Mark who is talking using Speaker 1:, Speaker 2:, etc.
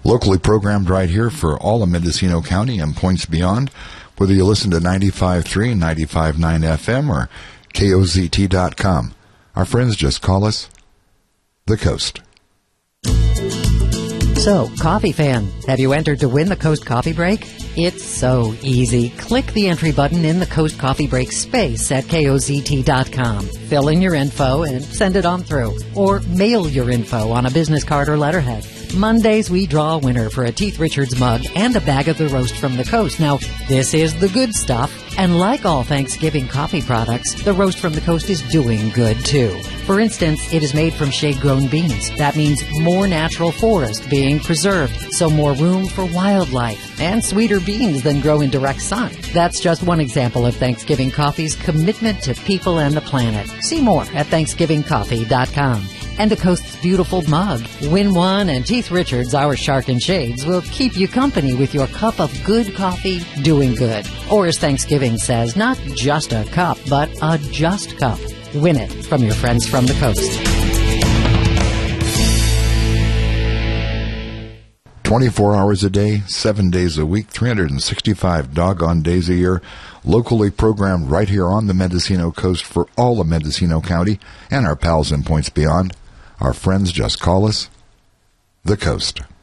Speaker 1: Locally programmed right here for all of Mendocino County and points beyond, whether you listen to 95.3, 95.9 FM, or KOZT.com. Our friends just call us The Coast.
Speaker 2: So, coffee fan, have you entered to win the Coast Coffee Break? It's so easy. Click the entry button in the Coast Coffee Break space at KOZT.com. Fill in your info and send it on through. Or mail your info on a business card or letterhead. Mondays, we draw a winner for a Teeth Richards mug and a bag of the roast from the coast. Now, this is the good stuff. And like all Thanksgiving coffee products, the roast from the coast is doing good, too. For instance, it is made from shade-grown beans. That means more natural forest being preserved, so more room for wildlife, and sweeter beans than grow in direct sun. That's just one example of Thanksgiving Coffee's commitment to people and the planet. See more at ThanksgivingCoffee.com. And the coast's beautiful mug. Win one, and Teeth Richards, our Shark and Shades, will keep you company with your cup of good coffee doing good. Or as Thanksgiving says, not just a cup, but a just cup. Win it from your friends from the coast.
Speaker 1: 24 hours a day, 7 days a week, 365 doggone days a year, locally programmed right here on the Mendocino coast for all of Mendocino County and our pals and points beyond. Our friends just call us The Coast.